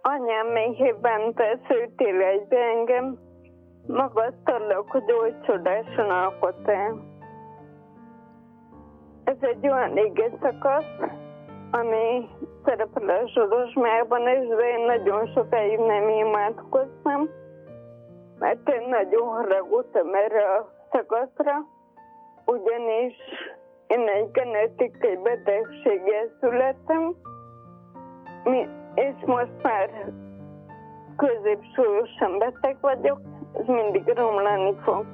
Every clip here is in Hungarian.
Anyám még évente szültél egybe engem, magasztalak, hogy oly csodásan alkot el. Ez egy olyan égeszakasz, ami szerepel a Zsolozsmárban is, de én nagyon sokáig nem imádkoztam, mert én nagyon haragudtam erre a szakaszra, ugyanis én egy genetikai betegséggel születtem, és most már középsúlyosan beteg vagyok, ez mindig romlani fog.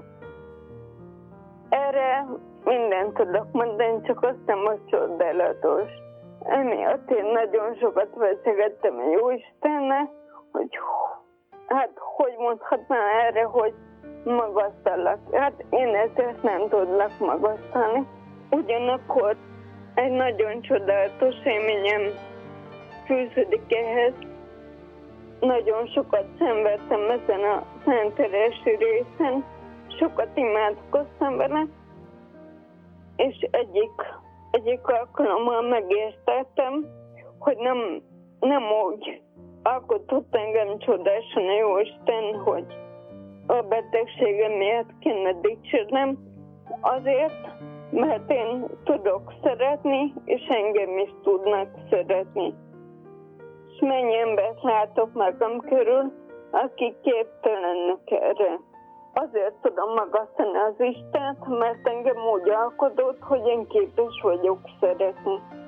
Erre mindent tudok mondani, csak azt nem, hogy csodálatos. Emiatt én nagyon sokat veszegettem a Jóistennel, hogy hogy mondhatnám erre, hogy magasztalak. Hát én ezt nem tudlak magasztalni. Ugyanakkor egy nagyon csodálatos élményem fűződik ehhez. Nagyon sokat szenvedtem ezen a szentelési részen, sokat imádkoztam vele, és egyik alkalommal megértettem, hogy nem úgy alkotott engem csodásan a Jóisten, hogy a betegségem miatt kéne dicsérnem, azért, mert én tudok szeretni, és engem is tudnak szeretni. És mennyi embert látok magam körül, akik képtelenek erre. Azért tudom magasztani az Istent, mert engem úgy alkotott, hogy én képes vagyok szeretni.